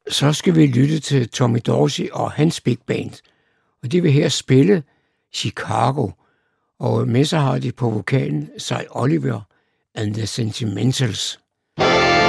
så skal vi lytte til Tommy Dorsey og hans big band. Og de vil her spille Chicago, og med sig har de på vokalen Cy Oliver and the Sentimentals.